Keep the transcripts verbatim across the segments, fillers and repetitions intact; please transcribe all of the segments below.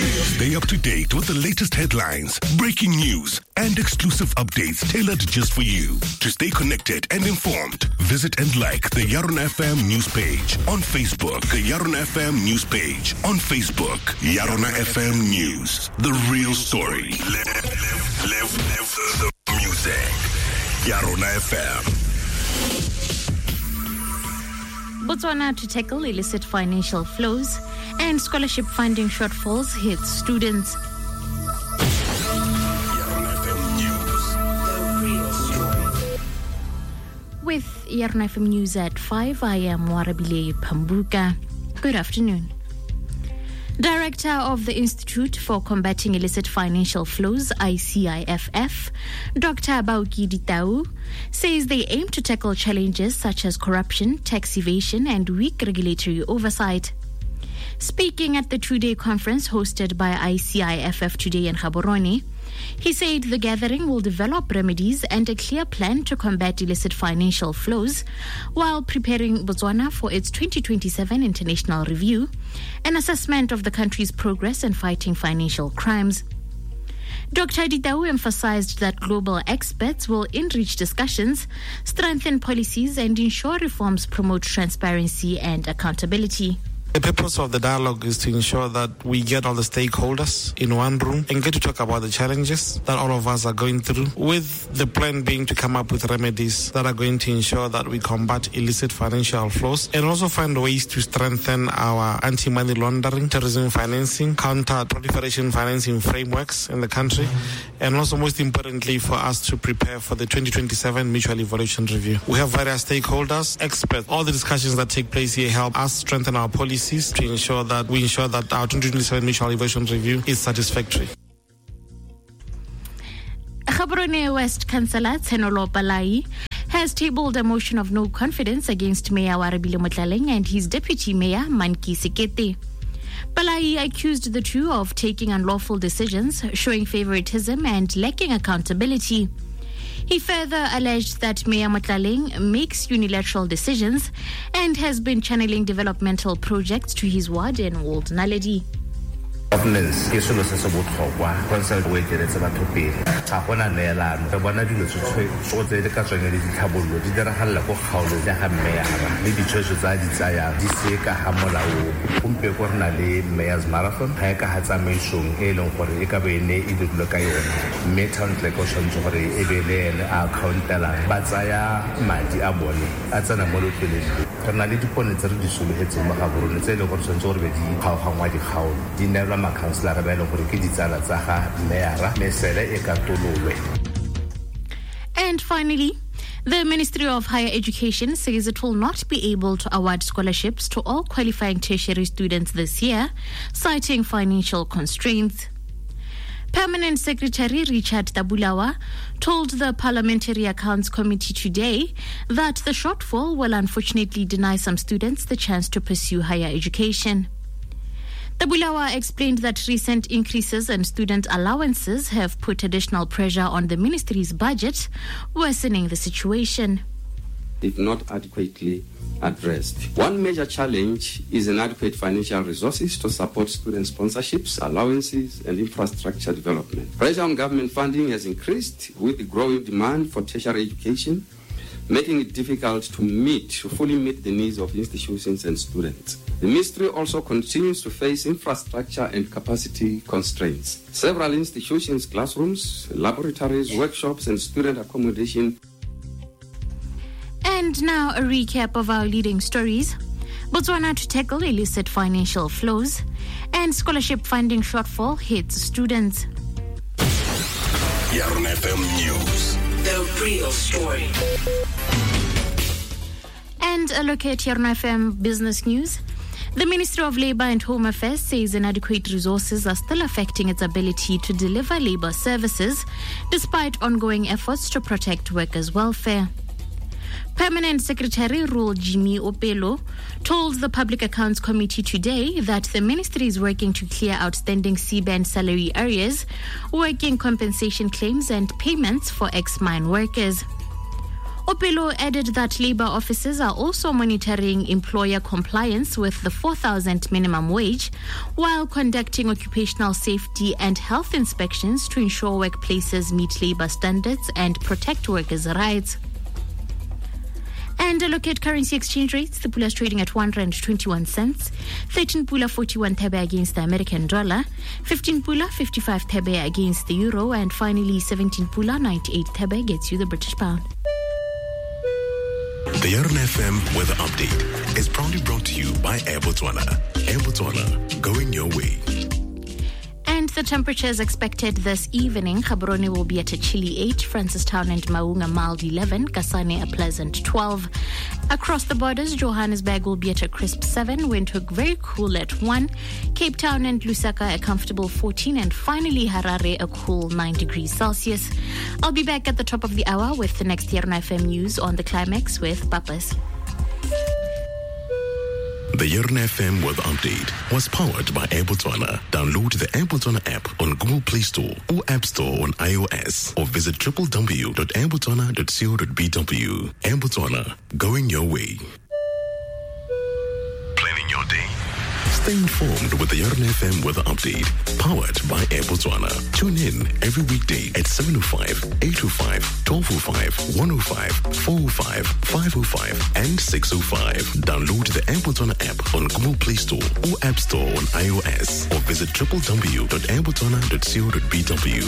Stay up to date with the latest headlines, breaking news, and exclusive updates tailored just for you. To stay connected and informed, visit and like the Yarona F M news page on Facebook. The Yarona F M news page on Facebook. Yarona F M News, the real story. Live, live, live, live the music. Yarona F M. Botswana to tackle illicit financial flows and scholarship funding shortfalls hit students. Yarona F M News, the real story. With Yarona F M News at five, I am Warabile Pambuka. Good afternoon. Director of the Institute for Combating Illicit Financial Flows, I C I F F, Doctor Bauki Ditau, says they aim to tackle challenges such as corruption, tax evasion, and weak regulatory oversight. Speaking at the two-day conference hosted by I C I F F today in Gaborone, he said the gathering will develop remedies and a clear plan to combat illicit financial flows while preparing Botswana for its twenty twenty-seven international review, an assessment of the country's progress in fighting financial crimes. Doctor Ditau emphasized that global experts will enrich discussions, strengthen policies, and ensure reforms promote transparency and accountability. The purpose of the dialogue is to ensure that we get all the stakeholders in one room and get to talk about the challenges that all of us are going through, with the plan being to come up with remedies that are going to ensure that we combat illicit financial flows and also find ways to strengthen our anti-money laundering, terrorism financing, counter-proliferation financing frameworks in the country, and also most importantly for us to prepare for the twenty twenty-seven mutual evaluation review. We have various stakeholders, experts. All the discussions that take place here help us strengthen our policy to ensure that we ensure that our twenty twenty-seven mutual evaluation review is satisfactory. Gaborone West Councillor Tsenolo Palai has tabled a motion of no confidence against Mayor Warabile Motlaleng and his deputy mayor Manki Sekete. Palai accused the two of taking unlawful decisions, showing favoritism and lacking accountability. He further alleged that Mayor Motlaleng makes unilateral decisions and has been channeling developmental projects to his ward in Old Naledi. Governance ke selo se se botlhokwa consult we diretse batho pele ga gona neelano re bona dilo tse tso tse di ka tsweng le ditlhabololo di diragalla go kgaolo ya ga meyara le ditshwetso tsa di tsaya di se ka ha molao kumpe go rena le mayor's marathon ga ka ha tsamaisong e leng gore e ka be ne e dilo ka yona mme county go tshwanetse gore e be le a accountela ba tsaya madi a bone a tsena mo loteleng re na le dipone tse re di sologetseng mo Gaborone tse le go tshwanetse gore be di kgaogangwa di kgaolo di neelwa And finally, the Ministry of Higher Education says it will not be able to award scholarships to all qualifying tertiary students this year, citing financial constraints. Permanent Secretary Richard Tabulawa told the Parliamentary Accounts Committee today that the shortfall will unfortunately deny some students the chance to pursue higher education. Tabulawa explained that recent increases in student allowances have put additional pressure on the ministry's budget, worsening the situation. If not adequately addressed. One major challenge is inadequate financial resources to support student sponsorships, allowances, and infrastructure development. Pressure on government funding has increased with the growing demand for tertiary education, making it difficult to meet, to fully meet the needs of institutions and students. The ministry also continues to face infrastructure and capacity constraints. Several institutions, classrooms, laboratories, workshops, and student accommodation. And now a recap of our leading stories. Botswana to tackle illicit financial flows, and scholarship funding shortfall hits students. Yarona F M News, the real story. And a look at Yarona F M business news. The Ministry of Labour and Home Affairs says inadequate resources are still affecting its ability to deliver labour services, despite ongoing efforts to protect workers' welfare. Permanent Secretary Rule Jimmy Opelo told the Public Accounts Committee today that the ministry is working to clear outstanding C-band salary arrears, working compensation claims and payments for ex-mine workers. Opelo added that labor officers are also monitoring employer compliance with the four thousand minimum wage while conducting occupational safety and health inspections to ensure workplaces meet labor standards and protect workers' rights. And a look at currency exchange rates. The pula is trading at one rand twenty-one cents, thirteen pula forty-one thebe against the American dollar, fifteen pula fifty-five thebe against the euro, and finally seventeen pula ninety-eight thebe gets you the British pound. The Yarn F M Weather Update is proudly brought to you by Air Botswana. Air Botswana, going your way. And the temperatures expected this evening. Gaborone will be at a chilly eight, Francistown and Maunga mild eleven, Kasane a pleasant twelve. Across the borders, Johannesburg will be at a crisp seven, Windhoek very cool at one, Cape Town and Lusaka a comfortable fourteen, and finally Harare a cool nine degrees Celsius. I'll be back at the top of the hour with the next Yarn F M news on the Climax with Papas. The Yarn F M Weather Update was powered by Air Botswana. Download the Air Botswana app on Google Play Store or App Store on iOS, or visit w w w dot air botswana dot co dot b w. Air Botswana, going your way. Planning your day? Stay informed with the Yarn F M Weather Update, powered by Air Botswana. Tune in every weekday at seven oh five, eight oh five, twelve oh five, one oh five, four oh five, five oh five, and six oh five. Download the Air Botswana app on Google Play Store or App Store on iOS, or visit w w w dot air botswana dot co dot b w.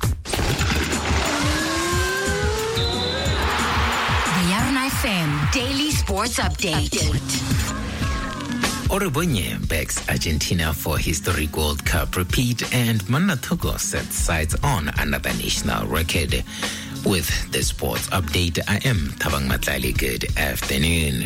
The Yarn F M Daily Sports Update. Update. Orebonye backs Argentina for historic World Cup repeat, and Manatoko sets sights on another national record. With the sports update, I am Thabang Matlali. Good afternoon.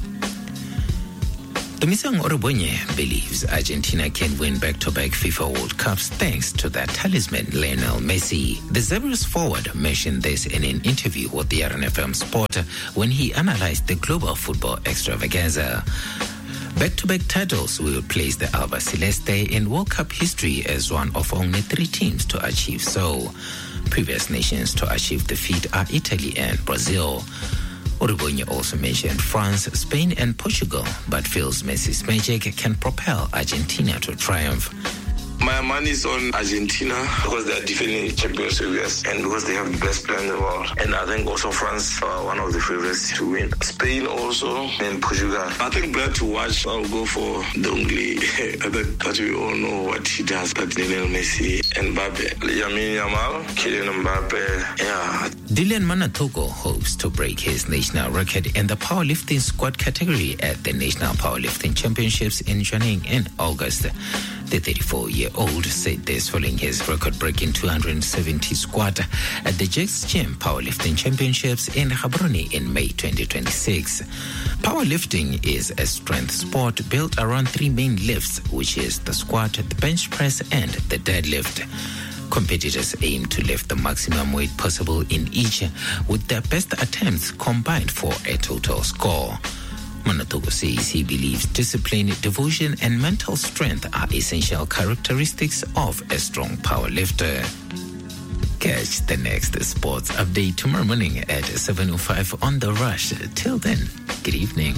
Dumisang Orebonye believes Argentina can win back-to-back FIFA World Cups thanks to their talisman, Lionel Messi. The Zebras forward mentioned this in an interview with the R N F M Sport when he analyzed the global football extravaganza. Back-to-back titles will place the Alba Celeste in World Cup history as one of only three teams to achieve so. Previous nations to achieve the feat are Italy and Brazil. Orebonye also mentioned France, Spain, and Portugal, but feels Messi's magic can propel Argentina to triumph. My money is on Argentina because they are defending champions of the U S and because they have the best player in the world. And I think also France are one of the favorites to win. Spain also, and Portugal. I think player to watch, I'll go for Dongli. I think that we all know what he does. But Lionel Messi and Mbappe. Lamine Yamal, Kylian Mbappe, yeah. Dylan Manatoko hopes to break his national record in the powerlifting squad category at the National Powerlifting Championships in Jwaneng in August. The thirty-four-year-old said this following his record-breaking two hundred seventy squat at the Jakes Gym Powerlifting Championships in Gaborone in May twenty twenty-six. Powerlifting is a strength sport built around three main lifts, which is the squat, the bench press, and the deadlift. Competitors aim to lift the maximum weight possible in each, with their best attempts combined for a total score. Manatoko says he believes discipline, devotion, and mental strength are essential characteristics of a strong powerlifter. Catch the next sports update tomorrow morning at seven oh five on The Rush. Till then, good evening.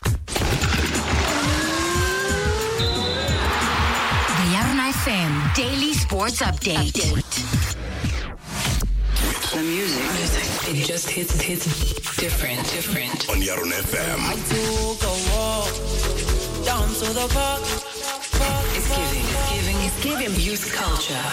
The Yarn F M Daily Sports Update. Update. The music, music, it just hits, hits different, different. On Yarn F M. I took a walk down to the park. It's giving, it's giving, it's giving youth culture.